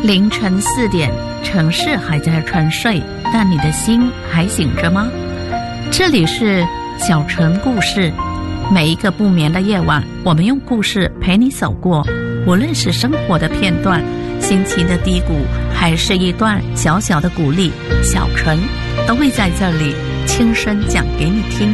凌晨4点，城市还在沉睡，但你的心还醒着吗？这里是小城故事，每一个不眠的夜晚，我们用故事陪你走过，无论是生活的片段、心情的低谷，还是一段小小的鼓励，小城都会在这里轻声讲给你听。